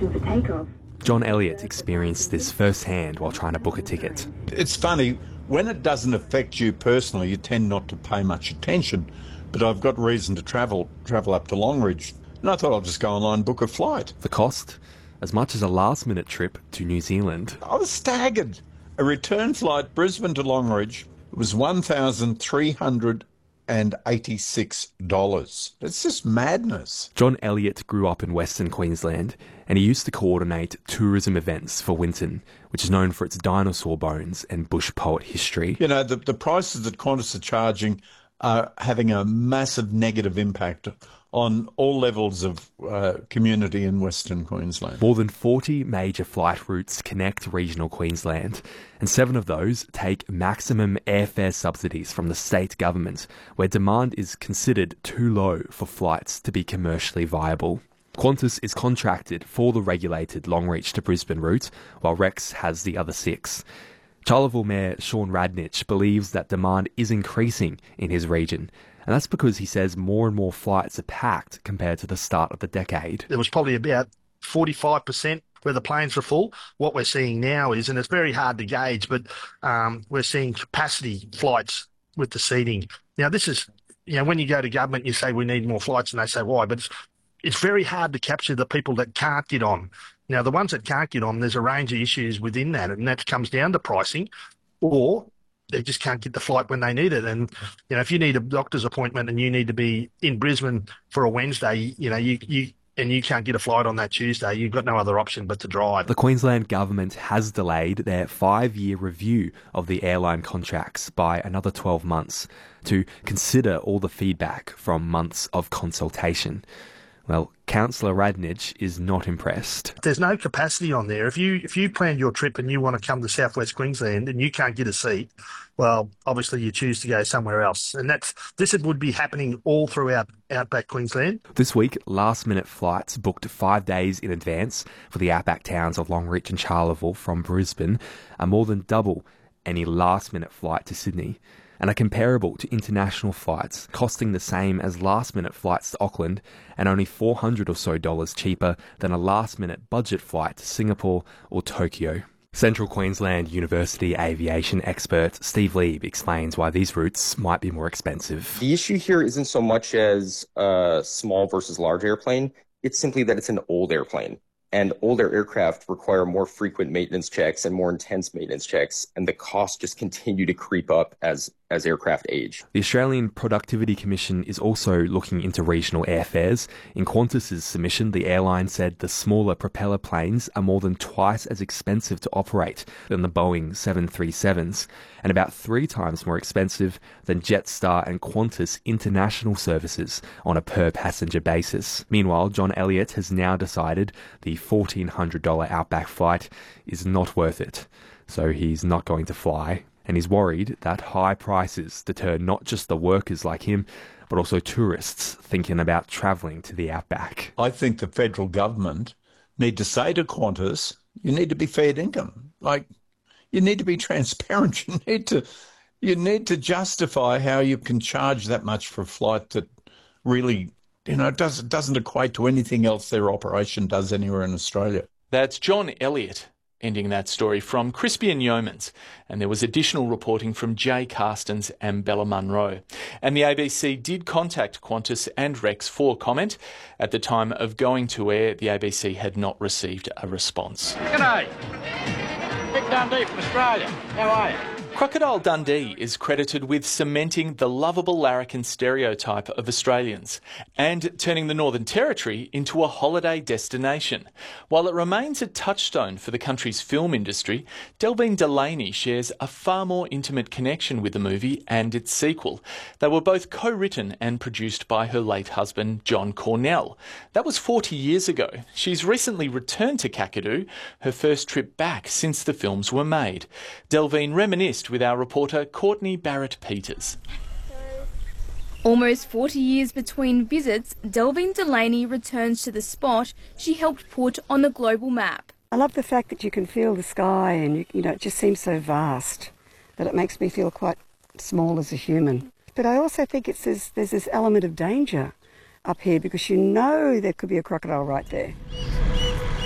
schedule for takeoff. John Elliott experienced this firsthand while trying to book a ticket. It's funny, when it doesn't affect you personally, you tend not to pay much attention. But I've got reason to travel up to Longreach, and I thought I'll just go online and book a flight. The cost? As much as a last-minute trip to New Zealand. I was staggered. A return flight, Brisbane to Longreach, was $1,386. It's just madness. John Elliott grew up in Western Queensland, and he used to coordinate tourism events for Winton, which is known for its dinosaur bones and bush poet history. You know, the prices that Qantas are charging are having a massive negative impact on all levels of community in Western Queensland. More than 40 major flight routes connect regional Queensland, and 7 of those take maximum airfare subsidies from the state government, where demand is considered too low for flights to be commercially viable. Qantas is contracted for the regulated Longreach to Brisbane route, while Rex has the other 6. Charleville Mayor Sean Radnich believes that demand is increasing in his region, and that's because he says more and more flights are packed compared to the start of the decade. There was probably about 45% where the planes were full. What we're seeing now is, and it's very hard to gauge, but we're seeing capacity flights with the seating. Now, this is, you know, when you go to government, you say we need more flights, and they say why, but it's very hard to capture the people that can't get on. Now, the ones that can't get on, there's a range of issues within that, and that comes down to pricing, or they just can't get the flight when they need it. And, you know, if you need a doctor's appointment and you need to be in Brisbane for a Wednesday, you know, you can't get a flight on that Tuesday, you've got no other option but to drive. The Queensland government has delayed their 5-year review of the airline contracts by another 12 months to consider all the feedback from months of consultation. Well, Councillor Radnich is not impressed. There's no capacity on there. If you planned your trip and you want to come to Southwest Queensland and you can't get a seat, well, obviously you choose to go somewhere else. And this would be happening all throughout outback Queensland. This week, last-minute flights booked 5 days in advance for the outback towns of Longreach and Charleville from Brisbane are more than double any last-minute flight to Sydney, and are comparable to international flights, costing the same as last-minute flights to Auckland and only $400 or so cheaper than a last-minute budget flight to Singapore or Tokyo. Central Queensland University aviation expert Steve Lieb explains why these routes might be more expensive. The issue here isn't so much as a small versus large airplane, it's simply that it's an old airplane. And older aircraft require more frequent maintenance checks and more intense maintenance checks, and the costs just continue to creep up as aircraft age. The Australian Productivity Commission is also looking into regional airfares. In Qantas's submission, the airline said the smaller propeller planes are more than twice as expensive to operate than the Boeing 737s, and about 3 times more expensive than Jetstar and Qantas international services on a per-passenger basis. Meanwhile, John Elliott has now decided the $1,400 outback flight is not worth it, so he's not going to fly. And he's worried that high prices deter not just the workers like him, but also tourists thinking about travelling to the outback. I think the federal government need to say to Qantas, you need to be fair income. Like, you need to be transparent. You need to justify how you can charge that much for a flight that really, you know, doesn't equate to anything else their operation does anywhere in Australia. That's John Elliott. Ending that story from Crispian Yeomans, and there was additional reporting from Jay Carstens and Bella Munro. And the ABC did contact Qantas and Rex for comment. At the time of going to air, the ABC had not received a response. G'day, Dick Dundee from Australia. How are you? Crocodile Dundee is credited with cementing the lovable larrikin stereotype of Australians and turning the Northern Territory into a holiday destination. While it remains a touchstone for the country's film industry, Delvene Delaney shares a far more intimate connection with the movie and its sequel. They were both co-written and produced by her late husband, John Cornell. That was 40 years ago. She's recently returned to Kakadu, her first trip back since the films were made. Delvene reminisced with our reporter Courtney Barrett-Peters. Almost 40 years between visits, Delvene Delaney returns to the spot she helped put on the global map. I love the fact that you can feel the sky and, you know, it just seems so vast that it makes me feel quite small as a human. But I also think there's this element of danger up here because you know there could be a crocodile right there.